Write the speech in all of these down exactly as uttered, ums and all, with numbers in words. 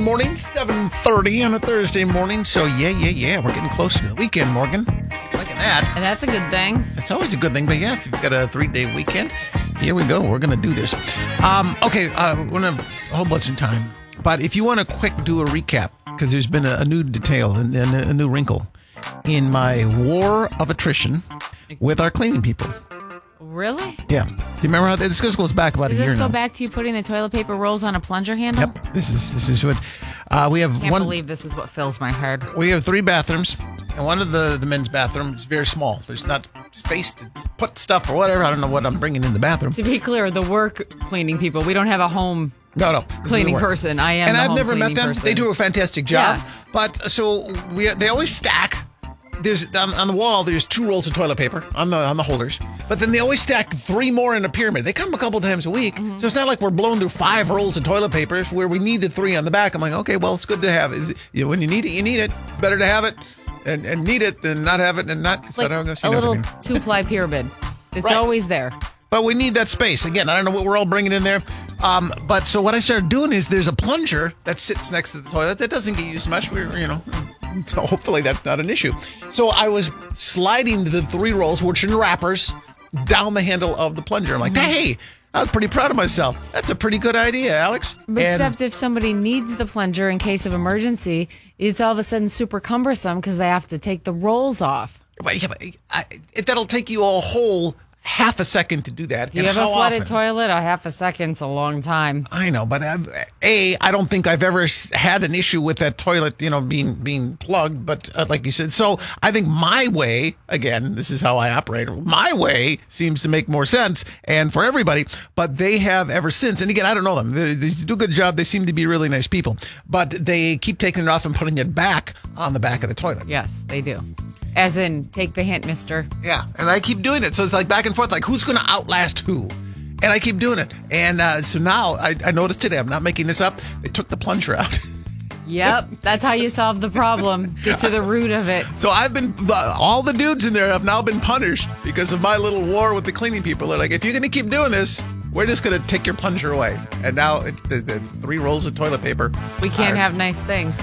morning, seven thirty on a Thursday morning. So, yeah, yeah, yeah, we're getting close to the weekend, Morgan. Liking that. And that's a good thing. It's always a good thing, but yeah, if you've got a three-day weekend, here we go. We're going to do this. Um, okay, uh, we're going to have a whole bunch of time. But if you want to quick do a recap, because there's been a, a new detail and a, a new wrinkle in my war of attrition with our cleaning people. Really? Yeah. Do you remember how this goes back about Does a year this go now. back to you putting the toilet paper rolls on a plunger handle? Yep. This is this is what uh, we have. I can't one. believe this is what fills my head. We have three bathrooms, and one of the the men's bathroom is very small. There's not space to put stuff or whatever. I don't know what I'm bringing in the bathroom. To be clear, the work cleaning people, we don't have a home No, no. this is cleaning the work. person. I am And the I've home never met cleaning them. person. They do a fantastic job. Yeah. But so we they always stack. There's on, on the wall. There's two rolls of toilet paper on the on the holders. But then they always stack three more in a pyramid. They come a couple times a week, Mm-hmm. so it's not like we're blowing through five rolls of toilet paper where we need the three on the back. I'm like, okay, well, it's good to have it. You know, when you need it, you need it. Better to have it and, and need it than not have it and not. It's like I don't know, you a know what I little mean. two-ply pyramid. It's Right. always there. But we need that space. Again, I don't know what we're all bringing in there. Um, but so what I started doing is there's a plunger that sits next to the toilet that doesn't get used much. We're, you know, so hopefully that's not an issue. So I was sliding the three rolls, which are in wrappers, down the handle of the plunger. I'm like, hey, I was pretty proud of myself. That's a pretty good idea, Alex. And- Except if somebody needs the plunger in case of emergency, it's all of a sudden super cumbersome because they have to take the rolls off. But, yeah, but I, it, that'll take you a whole half a second to do that. You And have a how flooded often? toilet, a half a second's a long time. I know, but uh, A, I don't think I've ever s- had an issue with that toilet, you know, being being plugged. But uh, like you said, so I think my way, again, this is how I operate. My way seems to make more sense and for everybody. But they have ever since, and again, I don't know them. They, they do a good job. They seem to be really nice people, but they keep taking it off and putting it back on the back of the toilet. Yes, they do. As in, take the hint, mister. Yeah, and I keep doing it. So it's like back and forth, like who's going to outlast who? And I keep doing it. And uh, so now I, I noticed today, I'm not making this up, they took the plunger out. Yep, that's how you solve the problem. Get to the root of it. So I've been, all the dudes in there have now been punished because of my little war with the cleaning people. They're like, if you're going to keep doing this, we're just going to take your plunger away. And now it, the, the three rolls of toilet paper. We can't are- have nice things.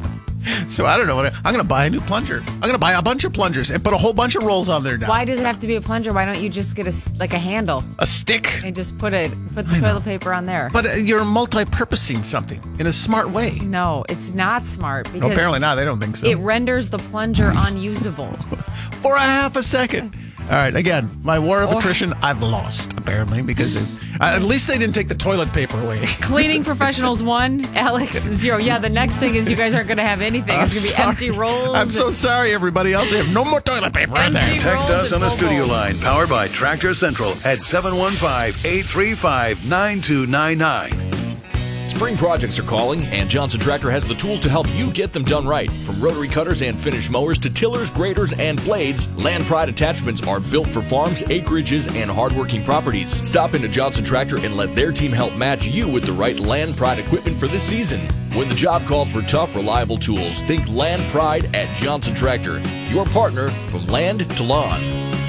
So I don't know. what I, I'm going to buy a new plunger. I'm going to buy a bunch of plungers and put a whole bunch of rolls on there now. Why does it have to be a plunger? Why don't you just get a s- like a handle A stick. and just put it put the toilet paper on there? But uh, you're multi-purposing something in a smart way. No, it's not smart because Apparently not. They don't think so. it renders the plunger unusable. For a half a second. All right, again, my war of Or- attrition, I've lost, apparently, because it, uh, at least they didn't take the toilet paper away. Cleaning professionals one, Alex zero. Yeah, the next thing is you guys aren't going to have anything. It's going to be sorry. empty rolls. I'm so sorry, everybody else. They have no more toilet paper in there. Empty Text rolls us on and a studio bubbles. line powered by Tractor Central at seven one five, eight three five, nine two nine nine. Spring projects are calling, and Johnson Tractor has the tools to help you get them done right. From rotary cutters and finish mowers to tillers, graders, and blades, Land Pride attachments are built for farms, acreages, and hardworking properties. Stop into Johnson Tractor and let their team help match you with the right Land Pride equipment for this season. When the job calls for tough, reliable tools, think Land Pride at Johnson Tractor, your partner from land to lawn.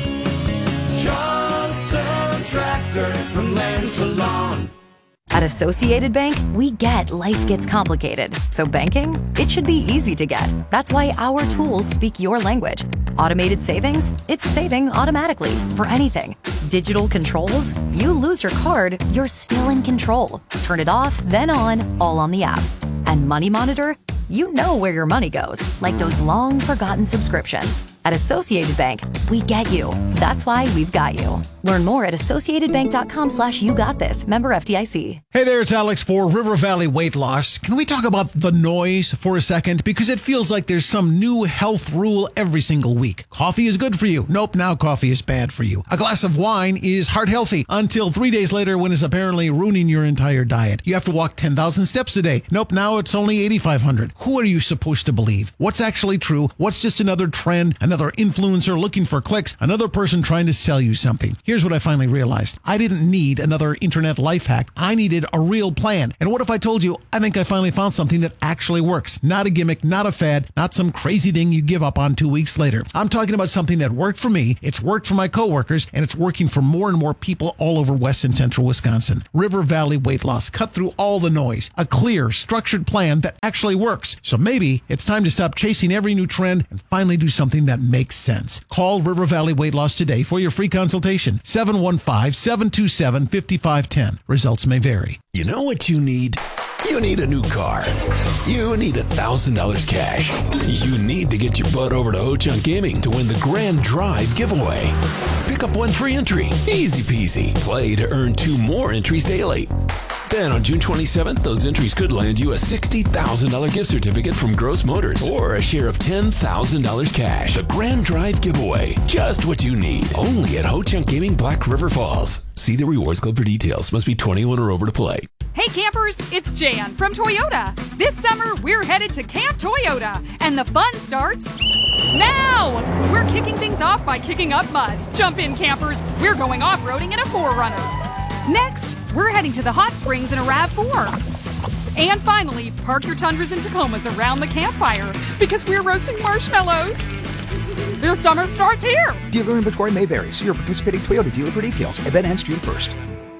Johnson Tractor, from land to lawn. At Associated Bank, we get life gets complicated. So banking, it should be easy to get. That's why our tools speak your language. Automated savings, it's saving automatically for anything. Digital controls, you lose your card, you're still in control. Turn it off, then on, all on the app. And Money Monitor, you know where your money goes, like those long forgotten subscriptions. At Associated Bank, we get you. That's why we've got you. Learn more at associatedbank.com slash you got this. Member F D I C. Hey there, it's Alex for River Valley Weight Loss. Can we talk about the noise for a second? Because it feels like there's some new health rule every single week. Coffee is good for you. Nope, now coffee is bad for you. A glass of wine is heart healthy until three days later when it's apparently ruining your entire diet. You have to walk ten thousand steps a day. Nope, now it's only eighty-five hundred. Who are you supposed to believe? What's actually true? What's just another trend, another influencer looking for clicks, another person trying to sell you something? Here Here's what I finally realized. I didn't need another internet life hack. I needed a real plan. And what if I told you, I think I finally found something that actually works. Not a gimmick, not a fad, not some crazy thing you give up on two weeks later. I'm talking about something that worked for me, it's worked for my coworkers, and it's working for more and more people all over West and Central Wisconsin. River Valley Weight Loss. Cut through all the noise. A clear, structured plan that actually works. So maybe it's time to stop chasing every new trend and finally do something that makes sense. Call River Valley Weight Loss today for your free consultation. seven one five, seven two seven, five five one zero. Results may vary. You know what you need? You need a new car. You need one thousand dollars cash. You need to get your butt over to Ho-Chunk Gaming to win the Grand Drive giveaway. Pick up one free entry. Easy peasy. Play to earn two more entries daily. Then on June twenty-seventh, those entries could land you a sixty thousand dollars gift certificate from Gross Motors or a share of ten thousand dollars cash. The Grand Drive giveaway. Just what you need. Only at Ho-Chunk Gaming, Black River Falls. See the Rewards Club for details. Must be twenty-one or over to play. Hey campers, it's Jan from Toyota. This summer, we're headed to Camp Toyota, and the fun starts now! We're kicking things off by kicking up mud. Jump in, campers. We're going off-roading in a four runner. Next, we're heading to the hot springs in a RAV four. And finally, park your Tundras and Tacomas around the campfire because we're roasting marshmallows. Your summer starts here. Dealer inventory may vary. See your participating Toyota dealer for details. Event ends June first.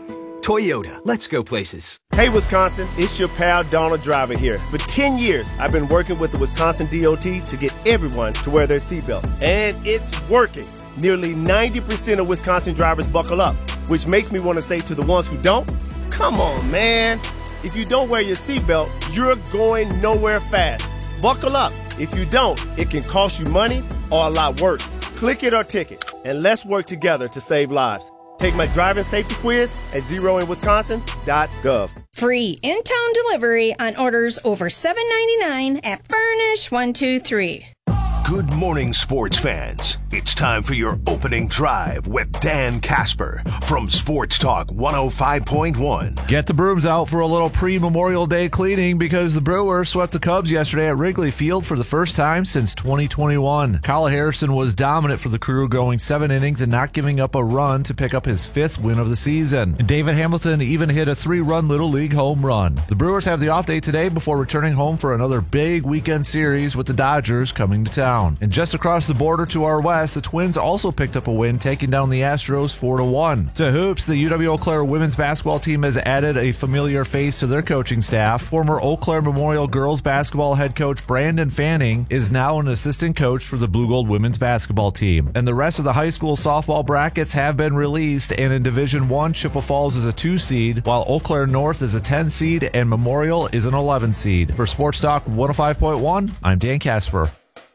Toyota, let's go places. Hey Wisconsin, it's your pal Donald Driver here. For ten years, I've been working with the Wisconsin D O T to get everyone to wear their seatbelt. And it's working. Nearly ninety percent of Wisconsin drivers buckle up, which makes me want to say to the ones who don't, come on, man. If you don't wear your seatbelt, you're going nowhere fast. Buckle up. If you don't, it can cost you money or a lot worse. Click it or ticket, and let's work together to save lives. Take my driving safety quiz at zero in wisconsin dot gov. Free in-town delivery on orders over seven ninety-nine at Furnish one two three. Good morning, sports fans. It's time for your opening drive with Dan Casper from Sports Talk one oh five point one. Get the brooms out for a little pre-Memorial Day cleaning because the Brewers swept the Cubs yesterday at Wrigley Field for the first time since twenty twenty-one. Kyle Harrison was dominant for the Crew, going seven innings and not giving up a run to pick up his fifth win of the season. And David Hamilton even hit a three-run Little League home run. The Brewers have the off day today before returning home for another big weekend series with the Dodgers coming to town. And just across the border to our west, the Twins also picked up a win, taking down the Astros four to one. To hoops, the U W Eau Claire women's basketball team has added a familiar face to their coaching staff. Former Eau Claire Memorial girls basketball head coach Brandon Fanning is now an assistant coach for the Blue Gold women's basketball team. And the rest of the high school softball brackets have been released, and in Division one, Chippewa Falls is a two seed, while Eau Claire North is a ten seed, and Memorial is an eleven seed. For Sports Talk one oh five point one, I'm Dan Casper.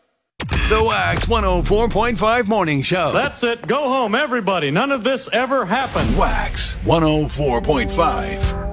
The Wax one oh four point five Morning Show. That's it. Go home, everybody. None of this ever happened. Wax one oh four point five.